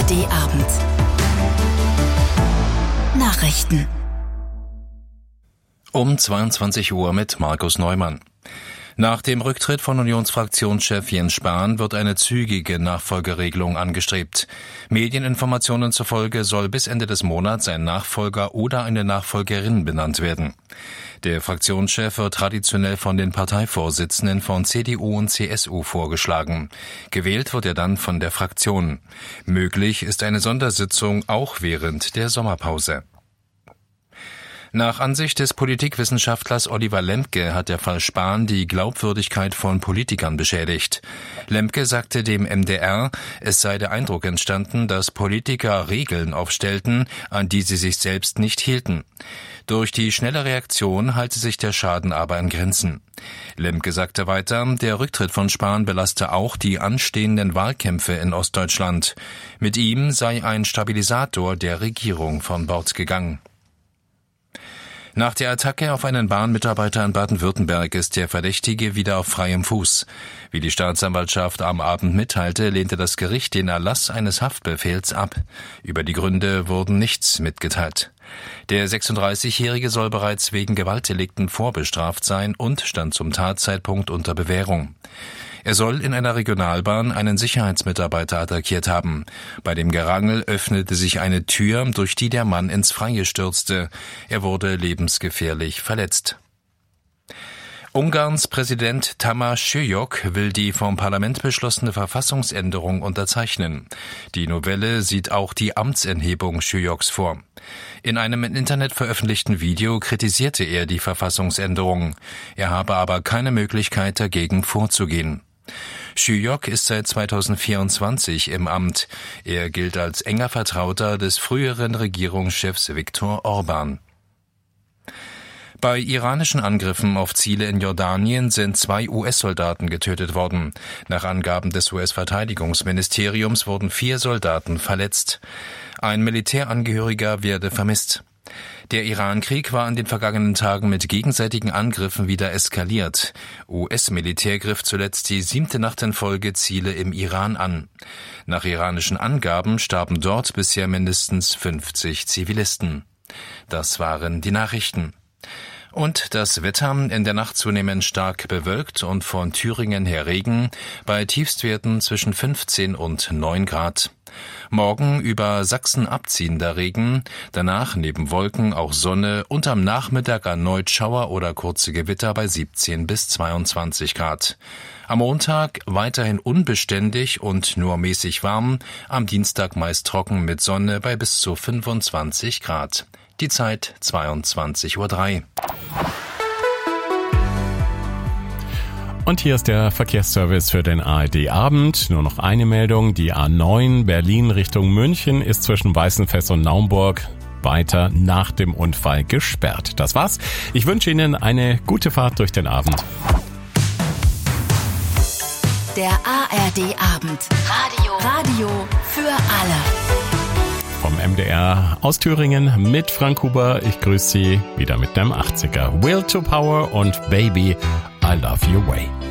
ARD-Abend. Nachrichten. Um 22 Uhr mit Markus Neumann. Nach dem Rücktritt von Unionsfraktionschef Jens Spahn wird eine zügige Nachfolgeregelung angestrebt. Medieninformationen zufolge soll bis Ende des Monats ein Nachfolger oder eine Nachfolgerin benannt werden. Der Fraktionschef wird traditionell von den Parteivorsitzenden von CDU und CSU vorgeschlagen. Gewählt wird er dann von der Fraktion. Möglich ist eine Sondersitzung auch während der Sommerpause. Nach Ansicht des Politikwissenschaftlers Oliver Lemke hat der Fall Spahn die Glaubwürdigkeit von Politikern beschädigt. Lemke sagte dem MDR, es sei der Eindruck entstanden, dass Politiker Regeln aufstellten, an die sie sich selbst nicht hielten. Durch die schnelle Reaktion halte sich der Schaden aber in Grenzen. Lemke sagte weiter, der Rücktritt von Spahn belaste auch die anstehenden Wahlkämpfe in Ostdeutschland. Mit ihm sei ein Stabilisator der Regierung von Bord gegangen. Nach der Attacke auf einen Bahnmitarbeiter in Baden-Württemberg ist der Verdächtige wieder auf freiem Fuß. Wie die Staatsanwaltschaft am Abend mitteilte, lehnte das Gericht den Erlass eines Haftbefehls ab. Über die Gründe wurden nichts mitgeteilt. Der 36-Jährige soll bereits wegen Gewaltdelikten vorbestraft sein und stand zum Tatzeitpunkt unter Bewährung. Er soll in einer Regionalbahn einen Sicherheitsmitarbeiter attackiert haben. Bei dem Gerangel öffnete sich eine Tür, durch die der Mann ins Freie stürzte. Er wurde lebensgefährlich verletzt. Ungarns Präsident Tamás Sülyk will die vom Parlament beschlossene Verfassungsänderung unterzeichnen. Die Novelle sieht auch die Amtsenthebung Sülyks vor. In einem im Internet veröffentlichten Video kritisierte er die Verfassungsänderung. Er habe aber keine Möglichkeit, dagegen vorzugehen. Sülyk ist seit 2024 im Amt. Er gilt als enger Vertrauter des früheren Regierungschefs Viktor Orbán. Bei iranischen Angriffen auf Ziele in Jordanien sind 2 US-Soldaten getötet worden. Nach Angaben des US-Verteidigungsministeriums wurden 4 Soldaten verletzt. Ein Militärangehöriger werde vermisst. Der Iran-Krieg war in den vergangenen Tagen mit gegenseitigen Angriffen wieder eskaliert. US-Militär griff zuletzt die 7. Nacht in Folge Ziele im Iran an. Nach iranischen Angaben starben dort bisher mindestens 50 Zivilisten. Das waren die Nachrichten. Und das Wetter, in der Nacht zunehmend stark bewölkt und von Thüringen her Regen, bei Tiefstwerten zwischen 15 und 9 Grad. Morgen über Sachsen abziehender Regen, danach neben Wolken auch Sonne und am Nachmittag erneut Schauer oder kurze Gewitter bei 17 bis 22 Grad. Am Montag weiterhin unbeständig und nur mäßig warm, am Dienstag meist trocken mit Sonne bei bis zu 25 Grad. Die Zeit 22:03 Uhr. Und hier ist der Verkehrsservice für den ARD-Abend. Nur noch eine Meldung. Die A9 Berlin Richtung München ist zwischen Weißenfels und Naumburg weiter nach dem Unfall gesperrt. Das war's. Ich wünsche Ihnen eine gute Fahrt durch den Abend. Der ARD-Abend. Radio für alle. Vom MDR aus Thüringen mit Frank Huber. Ich grüße Sie wieder mit dem 80er. Will to Power und Baby, I Love Your Way.